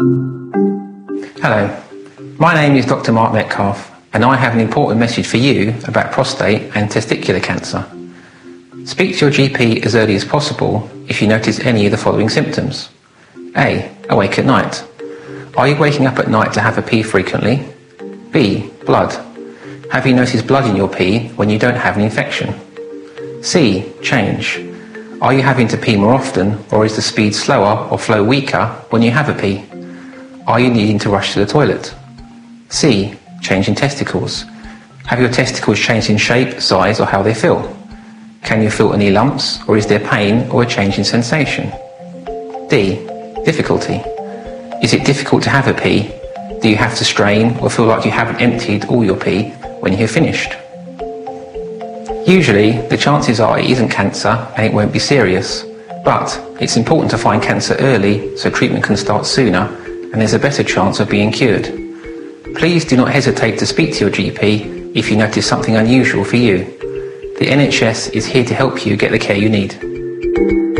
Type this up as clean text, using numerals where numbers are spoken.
Hello, my name is Dr. Mark Metcalf and I have an important message for you about prostate and testicular cancer. Speak to your GP as early as possible if you notice any of the following symptoms. A. Awake at night. Are you waking up at night to have a pee frequently? B. Blood. Have you noticed blood in your pee when you don't have an infection? C. Change. Are you having to pee more often, or is the speed slower or flow weaker when you have a pee? Are you needing to rush to the toilet? C. Change in testicles. Have your testicles changed in shape, size, or how they feel? Can you feel any lumps, or is there pain or a change in sensation? D. Difficulty. Is it difficult to have a pee? Do you have to strain or feel like you haven't emptied all your pee when you have finished? Usually, the chances are it isn't cancer and it won't be serious, but it's important to find cancer early so treatment can start sooner and there's a better chance of being cured. Please do not hesitate to speak to your GP if you notice something unusual for you. The NHS is here to help you get the care you need.